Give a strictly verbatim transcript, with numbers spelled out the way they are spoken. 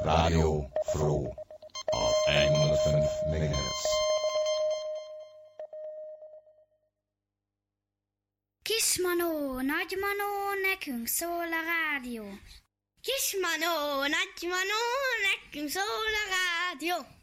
Radio Fro auf hundertfünf Megahertz. Kismanó, nagymanó, nekünk szól a rádió. Kismanó, nagymanó, nekünk szól a rádió.